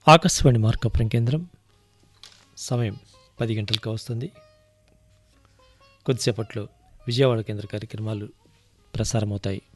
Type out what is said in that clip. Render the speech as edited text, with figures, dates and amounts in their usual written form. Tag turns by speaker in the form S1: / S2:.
S1: ఆకాశవాణి మార్కాపురం కేంద్రం సమయం 10 గంటలకు వస్తుంది. కొద్దిసేపట్లో విజయవాడ కేంద్ర కార్యక్రమాలు ప్రసారమవుతాయి.